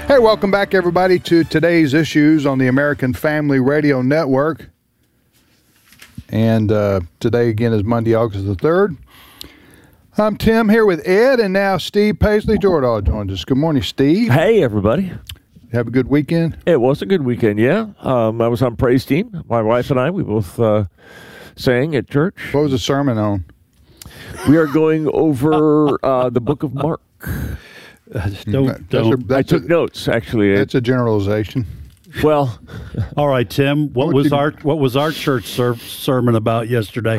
Hey, welcome back, everybody, to today's issues on the American Family Radio Network. And today, again, is Monday, August the 3rd. I'm Tim here with Ed, and now Steve Paisley Jordahl joins us. Good morning, Steve. Hey, everybody. Have a good weekend? It was a good weekend, yeah. I was on praise team. My wife and I, we both sang at church. What was the sermon on? We are going over the book of Mark. I took notes, actually. That's a generalization. Well, all right, Tim. What was our church sermon about yesterday?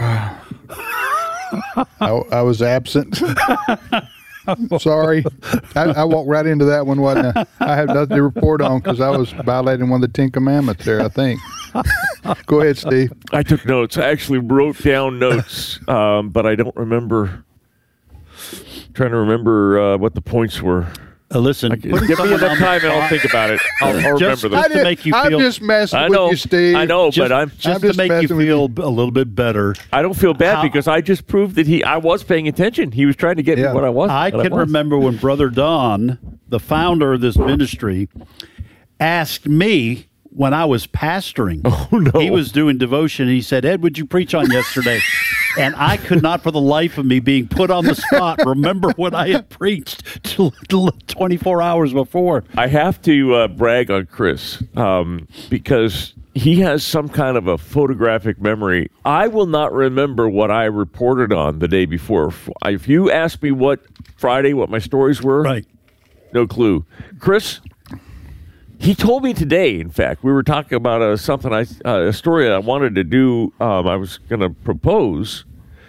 I was absent. Sorry. I walked right into that one, wasn't I? I have nothing to report on because I was violating one of the Ten Commandments there, I think. Go ahead, Steve. I took notes. I actually wrote down notes, but I don't remember. Trying to remember what the points were. Listen, give me enough time and I'll think about it. I'll remember them. I'm just messing with you, Steve. I know, but I'm just to make you feel a little bit better. I don't feel bad because I just proved that I was paying attention. He was trying to get me what I was. I can remember when Brother Don, the founder of this ministry, asked me when I was pastoring. Oh, no. He was doing devotion. And he said, Ed, would you preach on yesterday? And I could not, for the life of me, being put on the spot, remember what I had preached 24 hours before. I have to brag on Chris because he has some kind of a photographic memory. I will not remember what I reported on the day before. If you ask me what my stories were, right, no clue. Chris, he told me today, in fact, we were talking about a story that I wanted to do. I was going to propose,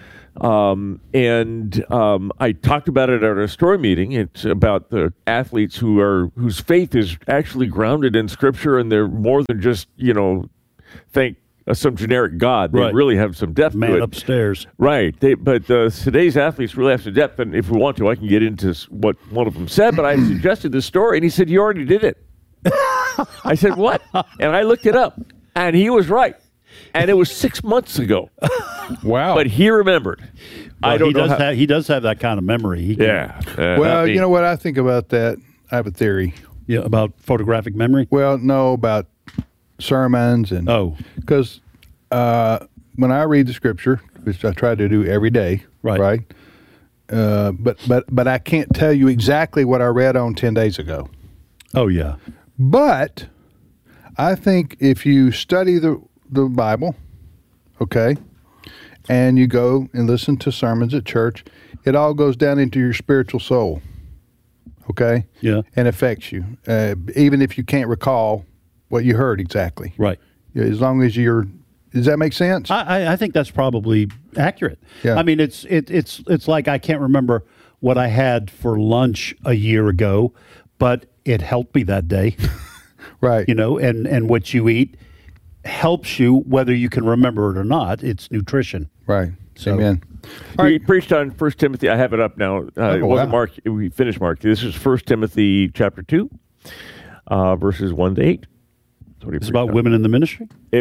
and I talked about it at a story meeting. It's about the athletes whose faith is actually grounded in Scripture, and they're more than just thank some generic God. They really have some depth to it. Man upstairs, right? But today's athletes really have some depth, and if we want to, I can get into what one of them said. But I suggested this story, and he said, "You already did it." I said, "What?" And I looked it up, and he was right. And it was 6 months ago. Wow! But he remembered. Well, I don't know. He does have that kind of memory. Well, you know what I think about that? I have a theory. Yeah, about photographic memory. Well, no, about sermons and because when I read the Scripture, which I try to do every day, right? But I can't tell you exactly what I read on 10 days ago. Oh, yeah. But I think if you study the Bible, okay, and you go and listen to sermons at church, it all goes down into your spiritual soul, okay? Yeah. And affects you, even if you can't recall what you heard exactly. Right. As long as does that make sense? I think that's probably accurate. Yeah. I mean, it's like I can't remember what I had for lunch a year ago, but it helped me that day. Right. And what you eat helps you whether you can remember it or not. It's nutrition. Right. So, amen. We preached on 1 Timothy. I have it up now. It wasn't Mark. We finished Mark. This is 1 Timothy chapter 2, verses 1 to 8. It's about women in the ministry? Okay.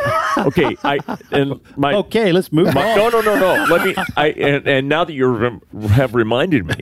Okay, let's move on. No. Let me. And now that you have reminded me,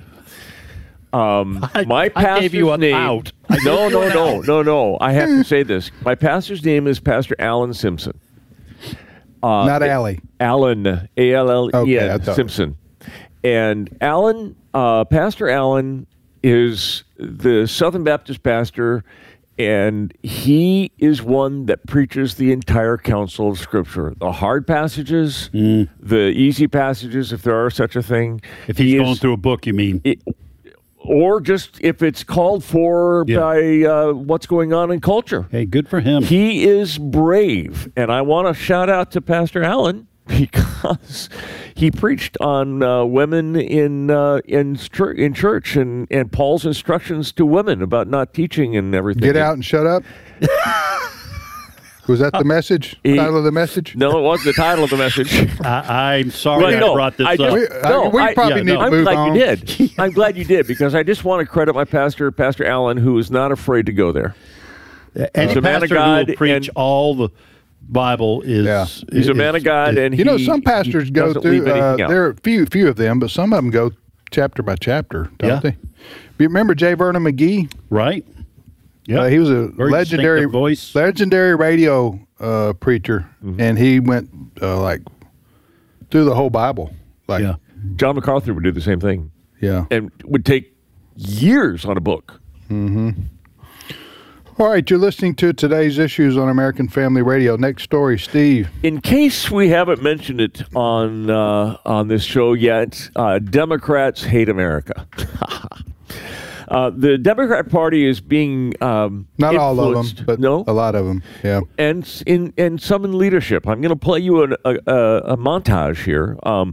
my pastor's I gave you name. Out. No. I have to say this. My pastor's name is Pastor Alan Simpson. Not Allie. Alan, A-L-L-E-N, Okay, Simpson. And Pastor Alan is the Southern Baptist pastor, and he is one that preaches the entire counsel of Scripture. The hard passages, the easy passages, if there are such a thing. If he's going through a book, you mean? Or just if it's called for by what's going on in culture. Hey, good for him. He is brave. And I want to shout out to Pastor Allen because he preached on women in church and Paul's instructions to women about not teaching and everything. Get out and shut up? Was that the message? Title of the message? No, it wasn't the title of the message. I'm sorry I brought this up. We probably need to move on. I'm glad you did. I'm glad you did because I just want to credit my pastor, Pastor Allen, who is not afraid to go there. Any He's a man of pastor God who will preach all the Bible is... He's a man of God, and some pastors go through, there are few of them, but some of them go chapter by chapter, don't they? You remember J. Vernon McGee? Right. Yeah, he was a very legendary distinctive voice. legendary radio preacher, and he went like through the whole Bible. Like, Yeah. John MacArthur would do the same thing, yeah. and would take years on a book. All right, you're listening to today's issues on American Family Radio. Next story, Steve. In case we haven't mentioned it on this show yet, Democrats hate America. The Democrat Party is being Not all of influenced- them, but no, a lot of them. Yeah. and some in leadership. I'm going to play you a montage here.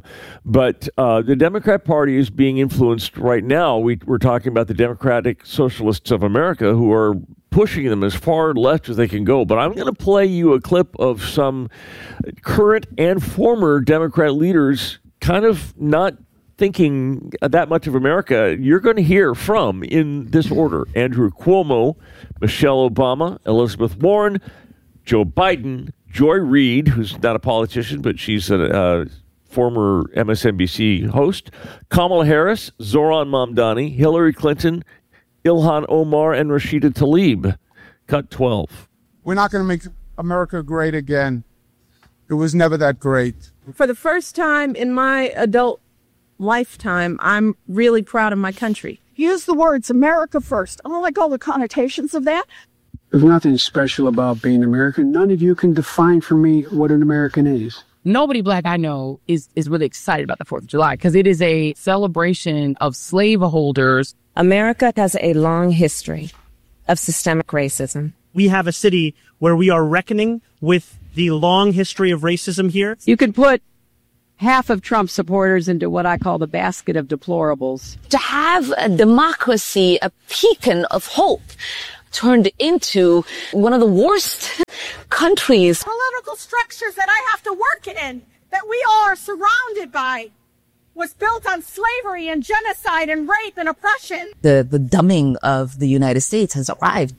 But the Democrat Party is being influenced right now. We're talking about the Democratic Socialists of America, who are pushing them as far left as they can go. But I'm going to play you a clip of some current and former Democrat leaders kind of not thinking that much of America. You're going to hear from, in this order, Andrew Cuomo, Michelle Obama, Elizabeth Warren, Joe Biden, Joy Reid, who's not a politician, but she's a former MSNBC host, Kamala Harris, Zoran Mamdani, Hillary Clinton, Ilhan Omar, and Rashida Tlaib. Cut 12. We're not going to make America great again. It was never that great. For the first time in my adult lifetime, I'm really proud of my country. Use the words America first. I don't like all the connotations of that. There's nothing special about being American. None of you can define for me what an American is. Nobody black I know is really excited about the 4th of July because it is a celebration of slaveholders. America has a long history of systemic racism. We have a city where we are reckoning with the long history of racism here. You could put half of Trump supporters into what I call the basket of deplorables. To have a democracy, a beacon of hope, turned into one of the worst countries. Political structures that I have to work in, that we are surrounded by, was built on slavery and genocide and rape and oppression. The dumbing of the United States has arrived.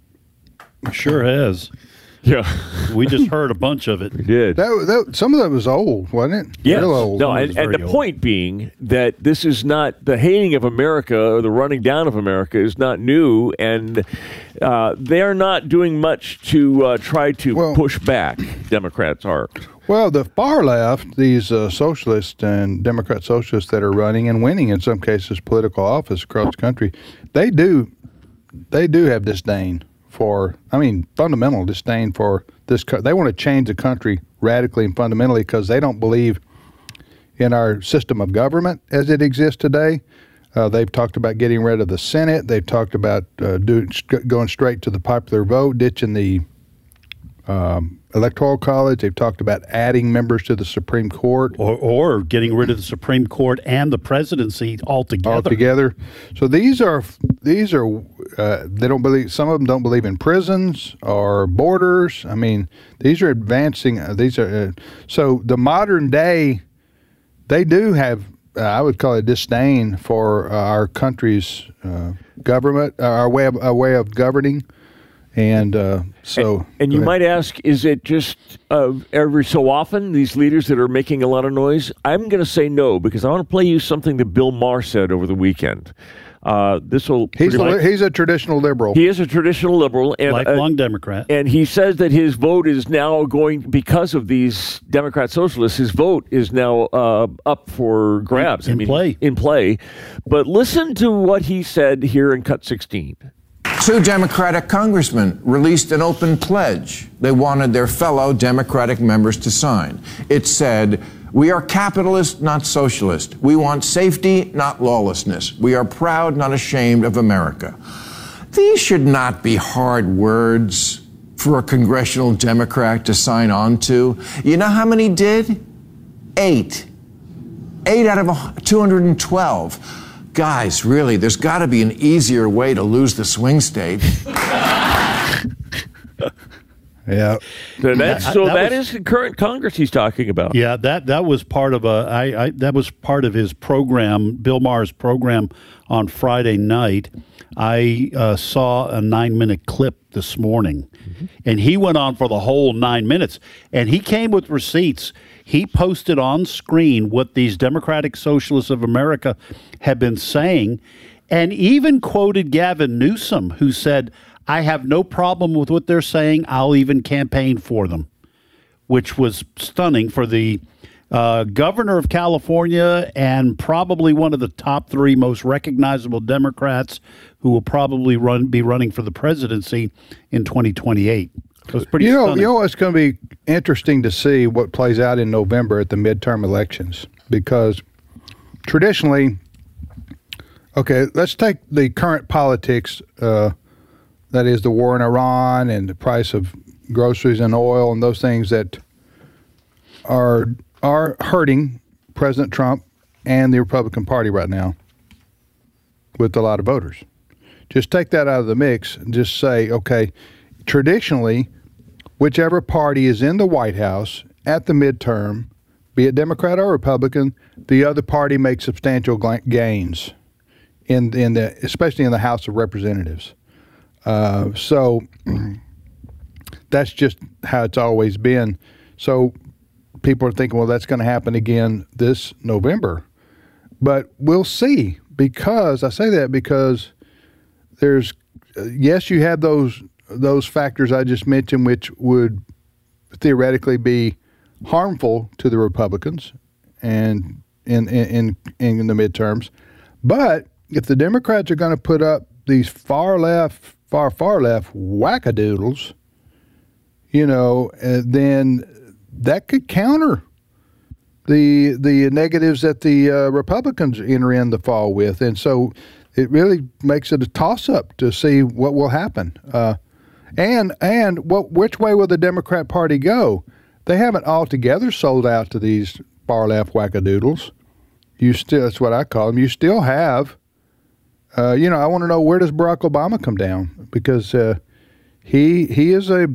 Sure has. Yeah. We just heard a bunch of it. We did. Some of that was old, wasn't it? Yes. Real old. No, and the point being that this is not, the hating of America or the running down of America is not new, and they're not doing much to try to push back. Democrats are. Well, the far left, these socialists and Democrat socialists that are running and winning in some cases political office across the country, they do have disdain for, fundamental disdain for this. They want to change the country radically and fundamentally because they don't believe in our system of government as it exists today. They've talked about getting rid of the Senate. They've talked about going straight to the popular vote, ditching the Electoral College. They've talked about adding members to the Supreme Court. Or getting rid of the Supreme Court and the presidency altogether. So these are they don't believe, some of them don't believe in prisons or borders. These are advancing, so the modern day, they do have, I would call it disdain for our country's government, our way of governing. And you might ask, is it just every so often these leaders that are making a lot of noise? I'm going to say no, because I want to play you something that Bill Maher said over the weekend. He's a traditional liberal. He is a traditional liberal, and lifelong Democrat. And he says that his vote is now going, because of these Democrat socialists, his vote is now up for grabs. In play. But listen to what he said here in Cut 16. 2 Democratic congressmen released an open pledge they wanted their fellow Democratic members to sign. It said, "We are capitalist, not socialist. We want safety, not lawlessness. We are proud, not ashamed of America." These should not be hard words for a congressional Democrat to sign on to. You know how many did? 8. 8 out of 212. Guys, really, there's got to be an easier way to lose the swing state. Yeah. That is the current Congress he's talking about. Yeah, that was part of that was part of his program, Bill Maher's program on Friday night. I saw a 9-minute clip this morning, and he went on for the whole 9 minutes, and he came with receipts. He posted on screen what these Democratic Socialists of America have been saying, and even quoted Gavin Newsom, who said, I have no problem with what they're saying. I'll even campaign for them, which was stunning for the governor of California and probably one of the top 3 most recognizable Democrats who will probably be running for the presidency in 2028. So it's pretty stunning. You know, it's going to be interesting to see what plays out in November at the midterm elections, because traditionally, okay, let's take the current politics, that is the war in Iran and the price of groceries and oil and those things that are hurting President Trump and the Republican Party right now with a lot of voters. Just take that out of the mix and just say, okay, traditionally, whichever party is in the White House at the midterm, be it Democrat or Republican, the other party makes substantial gains especially in the House of Representatives. So that's just how it's always been. So people are thinking, well, that's going to happen again this November. But we'll see, because I say that because there's, yes, you have those factors I just mentioned, which would theoretically be harmful to the Republicans and in the midterms. But if the Democrats are going to put up these far left wackadoodles, then that could counter the negatives that the Republicans enter in the fall with. And so it really makes it a toss-up to see what will happen. And which way will the Democrat Party go? They haven't altogether sold out to these far-left wackadoodles. That's what I call them. You still have, I want to know, where does Barack Obama come down? Because he is a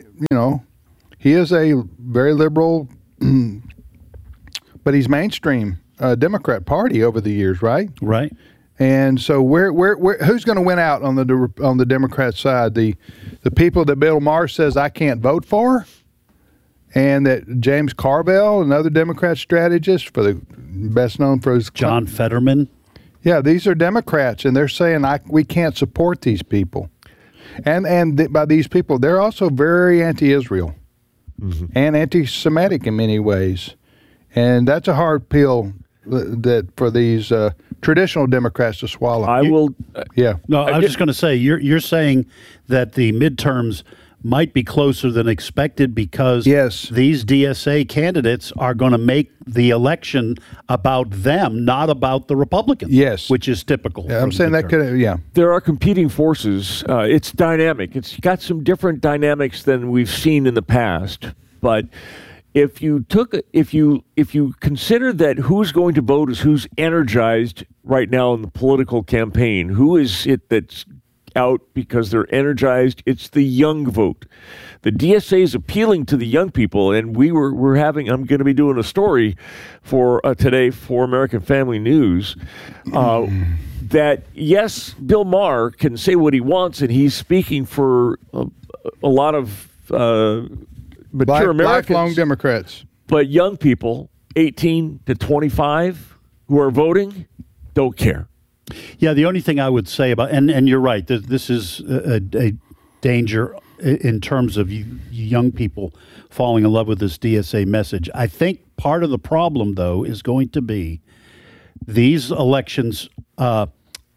very liberal, but he's mainstream Democrat Party over the years, right? Right. And so where who's going to win out on the Democrat side? The people that Bill Maher says I can't vote for, and that James Carville, another Democrat strategist, best known for his John Fetterman. Yeah, these are Democrats, and they're saying we can't support these people, and by these people, they're also very anti-Israel and anti-Semitic in many ways, and that's a hard pill that for these traditional Democrats to swallow. No, I was just going to say, you're saying that the midterms might be closer than expected because these DSA candidates are going to make the election about them, not about the Republicans. Yes. Which is typical. Yeah, I'm saying that could, There are competing forces. It's dynamic. It's got some different dynamics than we've seen in the past. But if you consider that who's going to vote is who's energized right now in the political campaign, who is it that's out because they're energized? It's the young vote. The DSA is appealing to the young people, and I'm going to be doing a story for today for American Family News that yes, Bill Maher can say what he wants, and he's speaking for a lot of mature Americans, lifelong Democrats, but young people 18 to 25 who are voting don't care. Yeah, the only thing I would say about, and you're right, this is a danger in terms of young people falling in love with this DSA message. I think part of the problem, though, is going to be these elections are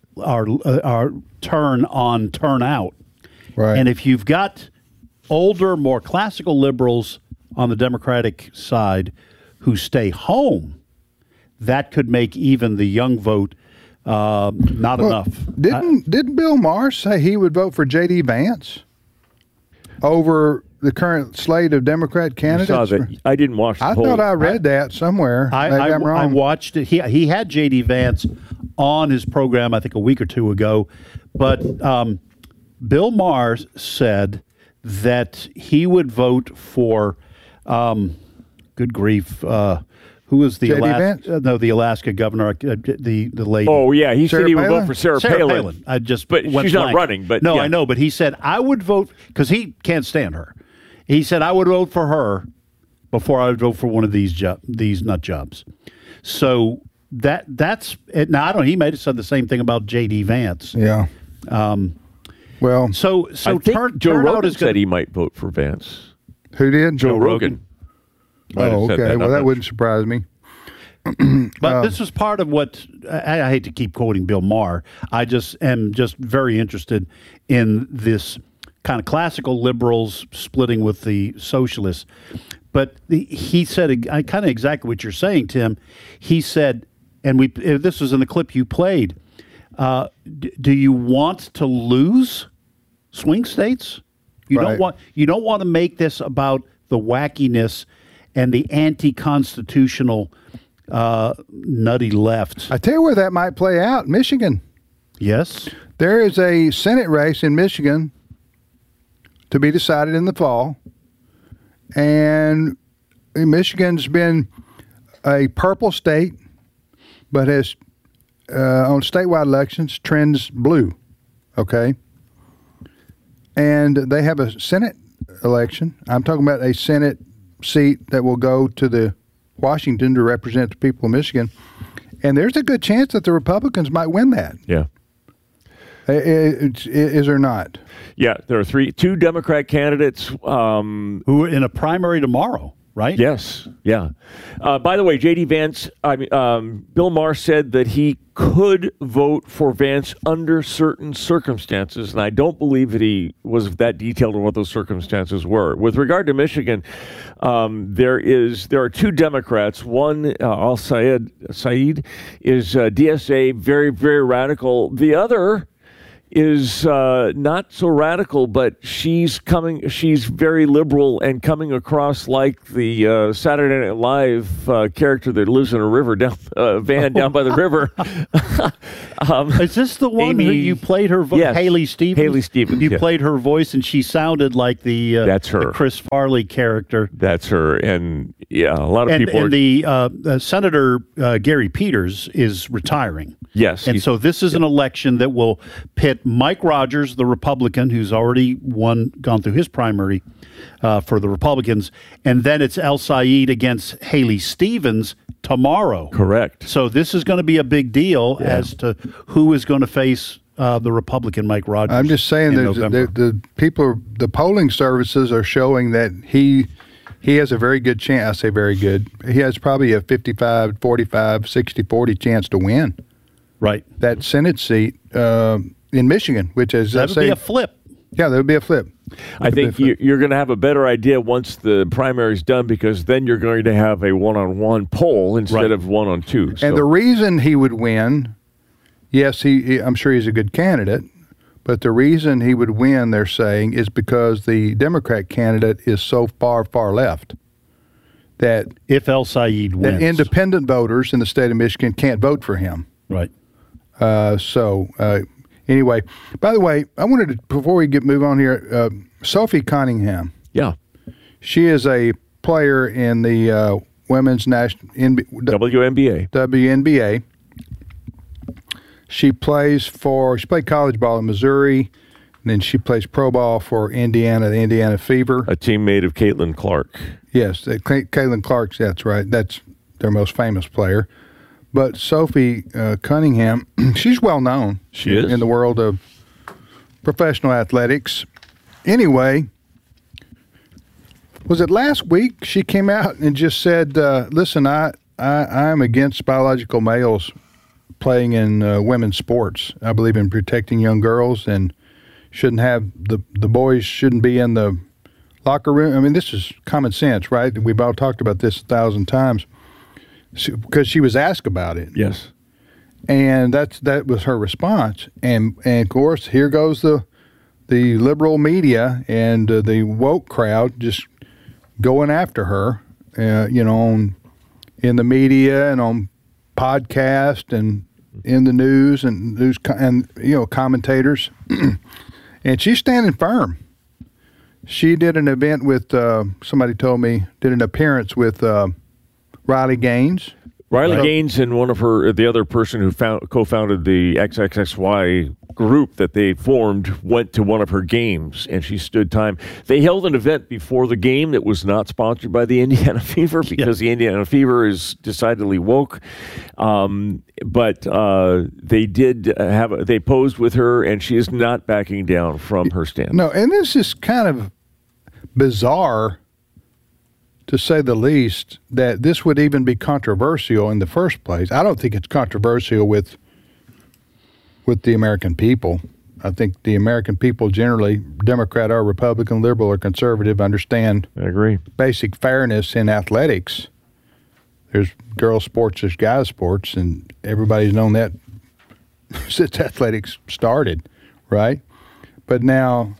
turn on, turn out. Right. And if you've got older, more classical liberals on the Democratic side who stay home, that could make even the young vote not enough. Didn't Bill Maher say he would vote for J.D. Vance over the current slate of Democrat candidates? I saw that. I didn't watch the whole. I thought I read that somewhere. Maybe I'm wrong. I watched it. He had J.D. Vance on his program, I think, a week or two ago. But Bill Maher said that he would vote for, good grief, who was the Alaska governor, the lady? Oh yeah, he said he would vote for Sarah Palin. But she's not running. But no, yeah. I know. But he said I would vote because he can't stand her. He said I would vote for her before I would vote for one of these nut jobs. So that's it. Now I don't. He might have said the same thing about J.D. Vance. Yeah. Well, so I think Joe turnout Rogan is gonna- said he might vote for Vance. Who did? Joe Rogan. Might have Oh, said okay. that. Well, I'm that not wouldn't surprise me. But this is part of what I hate to keep quoting Bill Maher. I just am very interested in this kind of classical liberals splitting with the socialists. But he said kind of exactly what you're saying, Tim. He said, and this was in the clip you played. Do you want to lose swing states? You Right. don't want to make this about the wackiness and the anti-constitutional nutty left. I tell you where that might play out, Michigan. Yes. There is a Senate race in Michigan to be decided in the fall. And Michigan's been a purple state, but has, on statewide elections, trends blue. Okay? And they have a Senate election. I'm talking about a Senate seat that will go to the Washington to represent the people of Michigan. And there's a good chance that the Republicans might win that. Yeah. Is there not? Yeah, there are two Democrat candidates who are in a primary tomorrow, right? Yes, yeah. By the way, J.D. Vance, Bill Maher said that he could vote for Vance under certain circumstances, and I don't believe that he was that detailed on what those circumstances were. With regard to Michigan, there are two Democrats. One, Said, is DSA, very, very radical. The other is not so radical, but she's very liberal and coming across like the Saturday Night Live character that lives in a river van down by the river. Is this the one who you played her voice? Yes. Haley Stevens? Haley Stevens. You played her voice, and she sounded like that's her. the Chris Farley character. That's her. And yeah, a lot of people and the Senator Gary Peters is retiring. Yes. And so this is an election that will pit Mike Rogers, the Republican, who's already gone through his primary for the Republicans, and then it's El Said against Haley Stevens tomorrow. Correct. So this is going to be a big deal as to who is going to face the Republican Mike Rogers. I'm just saying that the polling services are showing that he has a very good chance. I say very good. He has probably a 55, 45, 60, 40 chance to win. Right. That Senate seat in Michigan, which is that would be a flip. Yeah, that would be a flip. I think you're going to have a better idea once the primary's done, because then you're going to have a one-on-one poll instead of one-on-two. And the reason he would win, yes, I'm sure he's a good candidate, but the reason he would win, they're saying, is because the Democrat candidate is so far, far left that if El Said wins, that independent voters in the state of Michigan can't vote for him. Right. Anyway, by the way, I wanted to, before we move on here, Sophie Cunningham. Yeah. She is a player in the women's national WNBA. She played college ball in Missouri, and then she plays pro ball for Indiana, the Indiana Fever. A teammate of Caitlin Clark. Yes, Caitlin Clark, that's right. That's their most famous player. But Sophie Cunningham, she's well known. She is. In the world of professional athletics. Anyway, was it last week she came out and just said, listen, I'm against biological males playing in women's sports. I believe in protecting young girls and shouldn't have the boys shouldn't be in the locker room. I mean, this is common sense, right? We've all talked about this 1,000 times. Because she was asked about it. Yes. And that was her response. And of course, here goes the liberal media and the woke crowd just going after her, in the media and on podcast and in the news and commentators. And she's standing firm. She did an event with, somebody told me, did an appearance with Riley Gaines. Riley Gaines and the other person who co-founded the XXXY group that they formed went to one of her games, and she stood time. They held an event before the game that was not sponsored by the Indiana Fever because the Indiana Fever is decidedly woke. But they did they posed with her, and she is not backing down from her stand. No, and this is kind of bizarre, to say the least, that this would even be controversial in the first place. I don't think it's controversial with the American people. I think the American people generally, Democrat or Republican, liberal or conservative, understand I agree. Basic fairness in athletics. There's girls' sports, there's guys' sports, and everybody's known that since athletics started, right? But now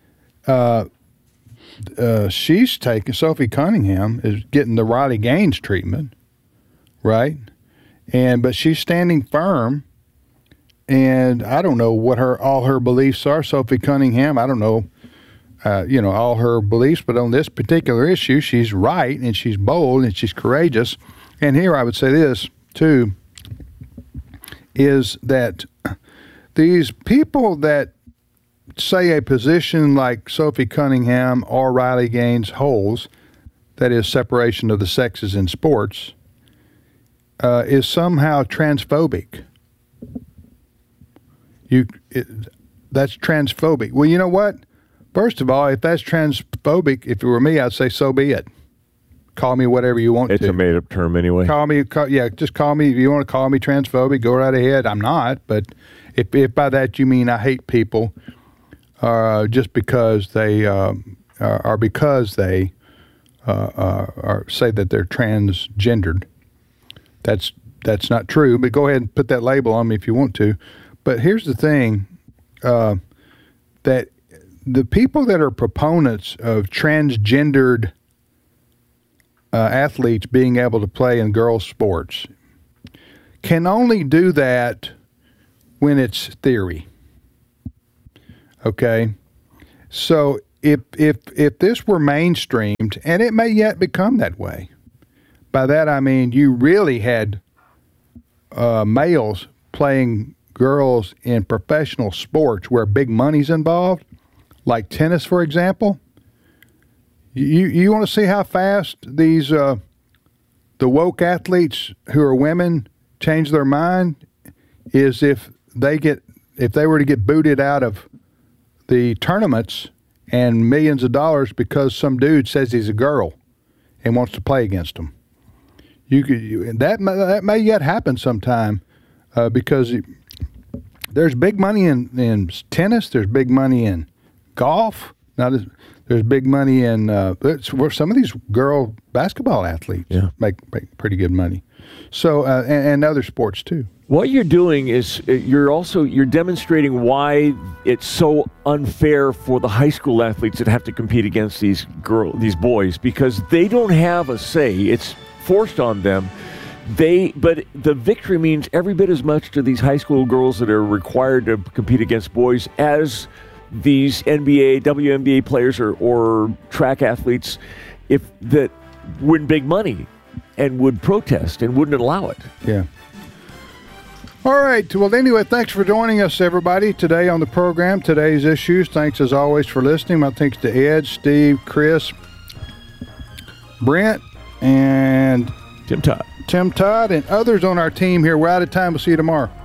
she's taking, Sophie Cunningham is getting the Riley Gaines treatment, right? But she's standing firm. And I don't know what all her beliefs are. Sophie Cunningham, I don't know, all her beliefs, but on this particular issue, she's right and she's bold and she's courageous. And here I would say this too, is that these people that say a position like Sophie Cunningham or Riley Gaines holds, that is separation of the sexes in sports, is somehow transphobic. That's transphobic. Well, you know what? First of all, if that's transphobic, if it were me, I'd say so be it. Call me whatever you want to. It's a made-up term anyway. Just call me. If you want to call me transphobic, go right ahead. I'm not. But if by that you mean I hate people just because they say that they're transgendered, that's not true. But go ahead and put that label on me if you want to. But here's the thing, that the people that are proponents of transgendered athletes being able to play in girls' sports can only do that when it's theory. Okay? So if this were mainstreamed, and it may yet become that way, by that I mean you really had males playing girls in professional sports where big money's involved, like tennis, for example. You want to see how fast these the woke athletes who are women change their mind? Is if they were to get booted out of the tournaments and millions of dollars because some dude says he's a girl and wants to play against them. That may yet happen sometime because there's big money in tennis. There's big money in golf. There's big money in where some of these girl basketball athletes make pretty good money. So and other sports too. What you're doing is you're demonstrating why it's so unfair for the high school athletes that have to compete against these boys, because they don't have a say. It's forced on them. But the victory means every bit as much to these high school girls that are required to compete against boys as these NBA, WNBA players or track athletes that win big money and would protest and wouldn't allow it. Yeah. All right. Well, anyway, thanks for joining us, everybody, today on the program, Today's Issues. Thanks, as always, for listening. My thanks to Ed, Steve, Chris, Brent, and Tim Todd, and others on our team here. We're out of time. We'll see you tomorrow.